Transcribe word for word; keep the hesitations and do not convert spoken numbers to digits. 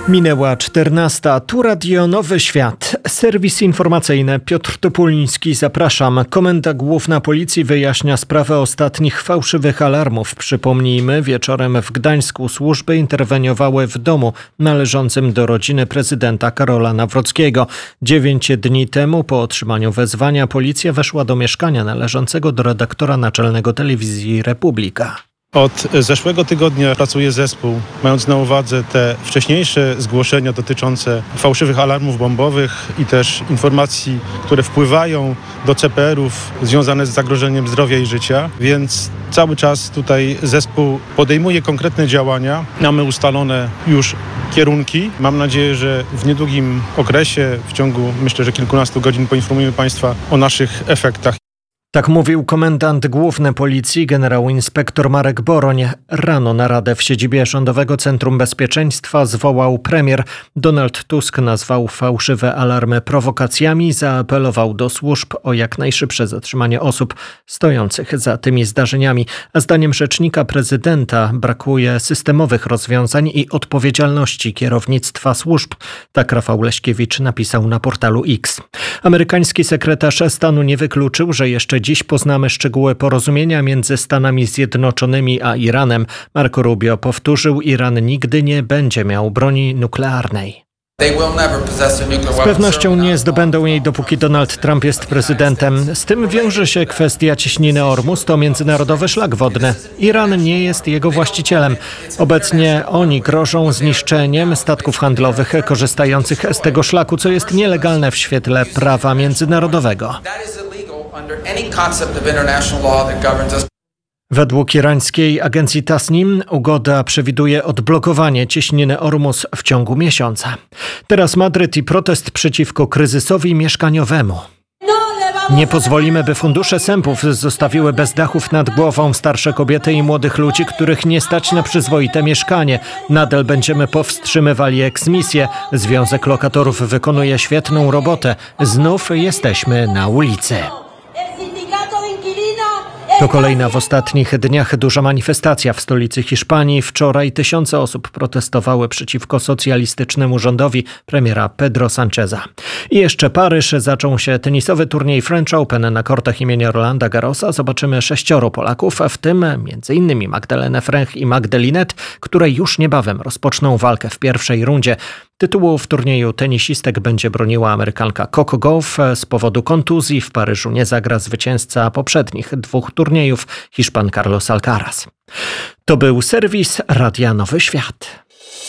Minęła czternasta. Tu Radio Nowy Świat. Serwis informacyjny. Piotr Topuliński, zapraszam. Komenda Główna Policji wyjaśnia sprawę ostatnich fałszywych alarmów. Przypomnijmy, wieczorem w Gdańsku służby interweniowały w domu należącym do rodziny prezydenta Karola Nawrockiego. Dziewięć dni temu, po otrzymaniu wezwania, policja weszła do mieszkania należącego do redaktora naczelnego Telewizji Republika. Od zeszłego tygodnia pracuje zespół, mając na uwadze te wcześniejsze zgłoszenia dotyczące fałszywych alarmów bombowych i też informacji, które wpływają do C P R-ów związane z zagrożeniem zdrowia i życia. Więc cały czas tutaj zespół podejmuje konkretne działania. Mamy ustalone już kierunki. Mam nadzieję, że w niedługim okresie, w ciągu myślę, że kilkunastu godzin poinformujemy Państwa o naszych efektach. Tak mówił komendant główny policji generał inspektor Marek Boroń. Rano naradę w siedzibie Rządowego Centrum Bezpieczeństwa zwołał premier. Donald Tusk nazwał fałszywe alarmy prowokacjami i zaapelował do służb o jak najszybsze zatrzymanie osób stojących za tymi zdarzeniami. A zdaniem rzecznika prezydenta brakuje systemowych rozwiązań i odpowiedzialności kierownictwa służb. Tak Rafał Leśkiewicz napisał na portalu X. Amerykański sekretarz stanu nie wykluczył, że jeszcze dziś poznamy szczegóły porozumienia między Stanami Zjednoczonymi a Iranem. Marco Rubio powtórzył, Iran nigdy nie będzie miał broni nuklearnej. Z pewnością nie zdobędą jej, dopóki Donald Trump jest prezydentem. Z tym wiąże się kwestia cieśniny Ormus, to międzynarodowy szlak wodny. Iran nie jest jego właścicielem. Obecnie oni grożą zniszczeniem statków handlowych korzystających z tego szlaku, co jest nielegalne w świetle prawa międzynarodowego. Według irańskiej agencji Tasnim ugoda przewiduje odblokowanie cieśniny Ormus w ciągu miesiąca. Teraz Madryt i protest przeciwko kryzysowi mieszkaniowemu. Nie pozwolimy, by fundusze sępów zostawiły bez dachów nad głową starsze kobiety i młodych ludzi, których nie stać na przyzwoite mieszkanie. Nadal będziemy powstrzymywali eksmisję. Związek Lokatorów wykonuje świetną robotę. Znów jesteśmy na ulicy. To kolejna w ostatnich dniach duża manifestacja w stolicy Hiszpanii. Wczoraj tysiące osób protestowały przeciwko socjalistycznemu rządowi premiera Pedro Sancheza. I jeszcze Paryż. Zaczął się tenisowy turniej French Open na kortach imienia Rolanda Garrosa. Zobaczymy sześcioro Polaków, w tym między innymi Magdalenę Fręch i Magdę Linette, które już niebawem rozpoczną walkę w pierwszej rundzie. Tytułu w turnieju tenisistek będzie broniła Amerykanka Coco Gauff. Z powodu kontuzji w Paryżu nie zagra zwycięzca poprzednich dwóch turniejów, Hiszpan Carlos Alcaraz. To był serwis Radia Nowy Świat.